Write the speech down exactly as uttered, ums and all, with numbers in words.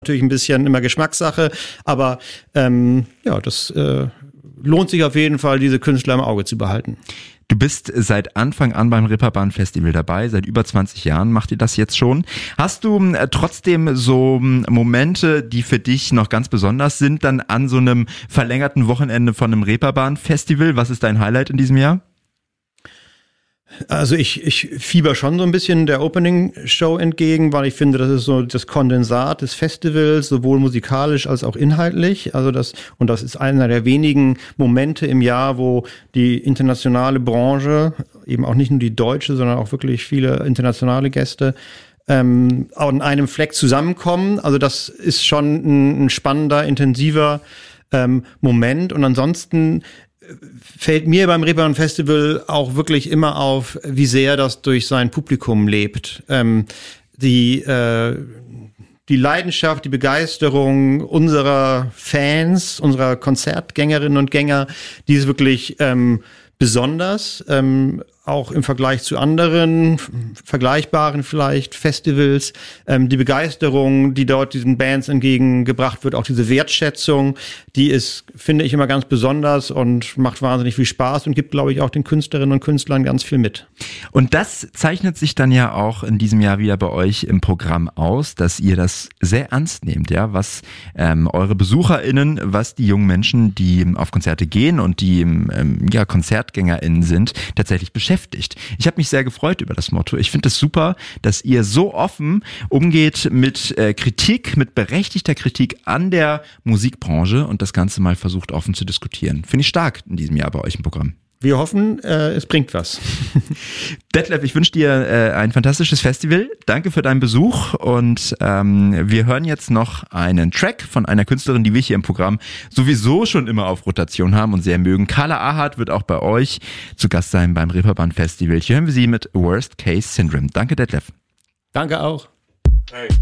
Natürlich ein bisschen immer Geschmackssache, aber ähm, ja, das äh, lohnt sich auf jeden Fall, diese Künstler im Auge zu behalten. Du bist seit Anfang an beim Reeperbahn Festival dabei, seit über zwanzig Jahren macht ihr das jetzt schon. Hast du äh, trotzdem so Momente, die für dich noch ganz besonders sind, dann an so einem verlängerten Wochenende von einem Reeperbahn Festival? Was ist dein Highlight in diesem Jahr? Also ich, ich fieber schon so ein bisschen der Opening-Show entgegen, weil ich finde, das ist so das Kondensat des Festivals, sowohl musikalisch als auch inhaltlich. Also das, und das ist einer der wenigen Momente im Jahr, wo die internationale Branche, eben auch nicht nur die deutsche, sondern auch wirklich viele internationale Gäste, ähm, an einem Fleck zusammenkommen. Also das ist schon ein, ein spannender, intensiver ähm, Moment. Und ansonsten fällt mir beim Reeperbahn Festival auch wirklich immer auf, wie sehr das durch sein Publikum lebt. Ähm, die, äh, die Leidenschaft, die Begeisterung unserer Fans, unserer Konzertgängerinnen und Gänger, die ist wirklich ähm, besonders, ähm, auch im Vergleich zu anderen, vergleichbaren vielleicht Festivals, ähm, die Begeisterung, die dort diesen Bands entgegengebracht wird, auch diese Wertschätzung, die ist, finde ich, immer ganz besonders und macht wahnsinnig viel Spaß und gibt, glaube ich, auch den Künstlerinnen und Künstlern ganz viel mit. Und das zeichnet sich dann ja auch in diesem Jahr wieder bei euch im Programm aus, dass ihr das sehr ernst nehmt, ja, was ähm, eure BesucherInnen, was die jungen Menschen, die auf Konzerte gehen und die ähm, ja KonzertgängerInnen sind, tatsächlich beschäftigt. Ich habe mich sehr gefreut über das Motto. Ich finde es super, dass ihr so offen umgeht mit äh, Kritik, mit berechtigter Kritik an der Musikbranche und das Ganze mal versucht offen zu diskutieren. Finde ich stark in diesem Jahr bei euch im Programm. Wir hoffen, äh, es bringt was. Detlef, ich wünsche dir äh, ein fantastisches Festival. Danke für deinen Besuch und ähm, wir hören jetzt noch einen Track von einer Künstlerin, die wir hier im Programm sowieso schon immer auf Rotation haben und sehr mögen. Carla Ahardt wird auch bei euch zu Gast sein beim Reeperbahn Festival. Hier hören wir sie mit Worst Case Syndrome. Danke, Detlef. Danke auch. Hey.